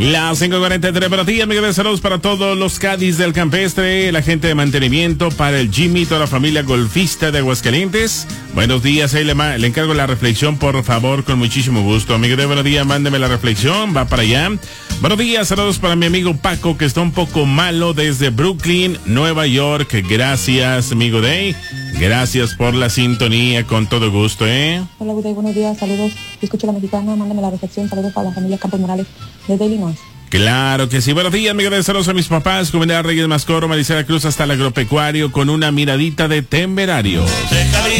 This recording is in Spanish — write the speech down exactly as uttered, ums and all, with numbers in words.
Las cinco cuarenta y tres para ti, amigos de saludos para todos los Cádiz del Campestre, la gente de mantenimiento, para el Jimmy, toda la familia golfista de Aguascalientes. Buenos días, ahí le, le encargo la reflexión, por favor, con muchísimo gusto. Amigo de buenos días, mándeme la reflexión, va para allá. Buenos días, saludos para mi amigo Paco, que está un poco malo desde Brooklyn, Nueva York. Gracias, amigo de. Gracias por la sintonía, con todo gusto, ¿eh? Hola, Good Day, buenos días, saludos. Escucho la mexicana, mándame la reflexión, saludos para la familia Campos Morales desde Illinois. Claro que sí. Buenos días, amigos de saludos a mis papás, Comunidad Reyes Mascoro, Maricela Cruz hasta el agropecuario, con una miradita de temerario.